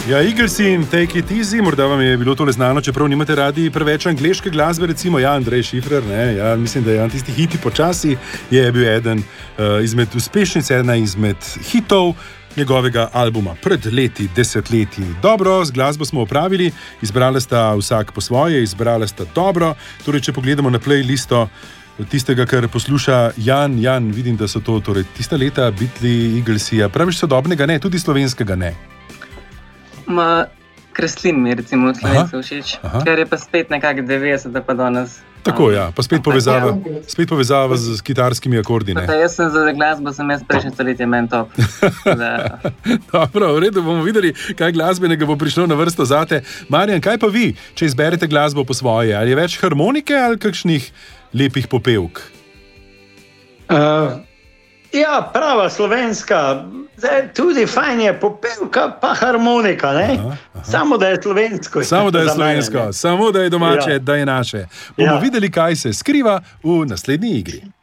Ja, Eaglesi in Take It Easy, morda vam je bilo tole znano, čeprav nimate radi preveč angleške glasbe, recimo Andrej Šifrer, mislim, da je tisti hiti počasi, je bil eden izmed uspešnic, ena izmed hitov njegovega albuma pred leti, desetletji. Dobro, z glasbo smo opravili, izbrali sta vsak po svoje, izbrali sta dobro, torej če pogledamo na playlisto tistega, kar posluša Jan, vidim, da so to torej tista leta Beatli, Eaglesi, praviš sodobnega ne, tudi slovenskega ne. Kreslin mi recimo slovensko všeč, ker je pa spet nekako 90, pa danes. Tako, ja, pa spet povezava z kitarskimi akordi, ne? Jaz sem za glasbo, sem jaz prejšnje stoletje men top. Dobro, v redu, bomo videli, kaj glasbenega bo prišlo na vrsto zate. Marjan, kaj pa vi, če izberete glasbo po svoje? Ali je več harmonike ali kakšnih lepih popevk? Ja, prava slovenska, tudi fajn je popevka, pa harmonika, ne? Samo da je slovensko. Samo da je slovensko, samo da je domače, da je naše. Bomo videli, kaj se skriva v naslednji igri.